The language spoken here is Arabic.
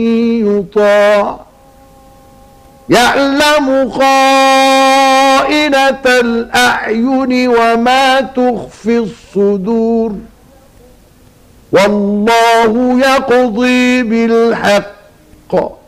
يطاع يعلم خائنة الأعين وما تخفي الصدور والله يقضي بالحق